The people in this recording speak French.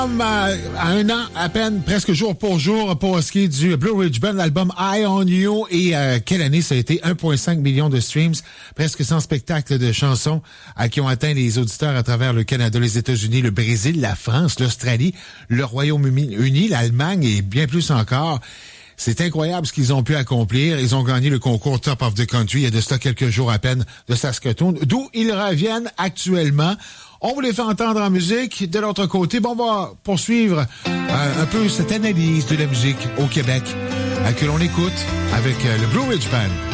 À un an, à peine, presque jour pour jour, pour ce qui est du Blue Ridge Band, l'album Eye on You. Et quelle année ça a été? 1,5 million de streams, presque 100 spectacles de chansons qui ont atteint les auditeurs à travers le Canada, les États-Unis, le Brésil, la France, l'Australie, le Royaume-Uni, l'Allemagne et bien plus encore. C'est incroyable ce qu'ils ont pu accomplir. Ils ont gagné le concours Top of the Country il y a de cela quelques jours à peine de Saskatoon, d'où ils reviennent actuellement. On vous les fait entendre en musique. De l'autre côté, on va poursuivre un peu cette analyse de la musique au Québec que l'on écoute avec le Blue Ridge Band.